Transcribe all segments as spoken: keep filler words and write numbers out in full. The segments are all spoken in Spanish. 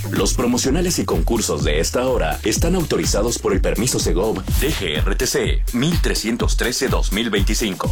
Los promocionales y concursos de esta hora están autorizados por el permiso Segov D G R T C mil trescientos trece guión dos mil veinticinco.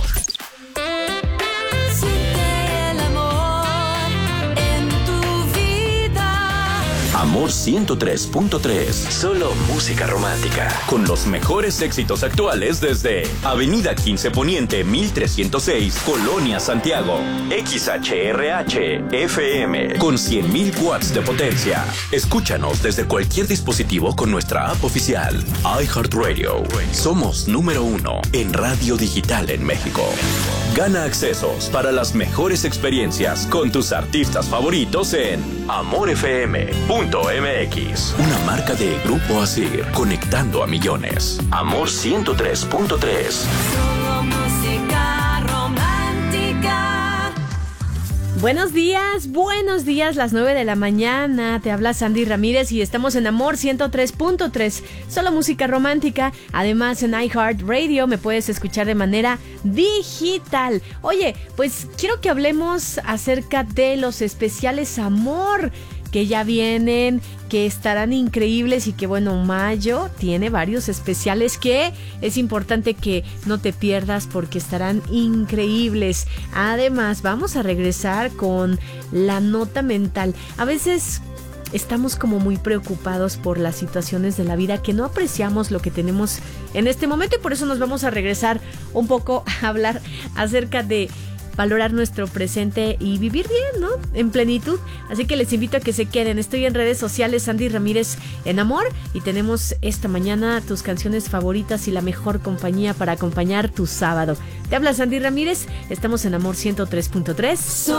Amor ciento tres punto tres. Solo música romántica. Con los mejores éxitos actuales desde Avenida quince Poniente mil trescientos seis, Colonia Santiago. X H R H F M con cien mil watts de potencia. Escúchanos desde cualquier dispositivo con nuestra app oficial. iHeartRadio. Somos número uno en radio digital en México. Gana accesos para las mejores experiencias con tus artistas favoritos en amor f m punto m x. Una marca de Grupo Asir, conectando a millones. Amor ciento tres punto tres. Solo música romántica. Buenos días, buenos días, las nueve de la mañana. Te habla Sandy Ramírez y estamos en Amor ciento tres punto tres. Solo música romántica. Además, en iHeartRadio me puedes escuchar de manera digital. Oye, pues quiero que hablemos acerca de los especiales Amor que ya vienen, que estarán increíbles y que bueno, mayo tiene varios especiales que es importante que no te pierdas porque estarán increíbles. Además, vamos a regresar con la nota mental. A veces estamos como muy preocupados por las situaciones de la vida que no apreciamos lo que tenemos en este momento y por eso nos vamos a regresar un poco a hablar acerca de valorar nuestro presente y vivir bien, ¿no? En plenitud. Así que les invito a que se queden. Estoy en redes sociales, Sandy Ramírez en Amor, y tenemos esta mañana tus canciones favoritas y la mejor compañía para acompañar tu sábado. Te habla Sandy Ramírez, estamos en Amor ciento tres punto tres.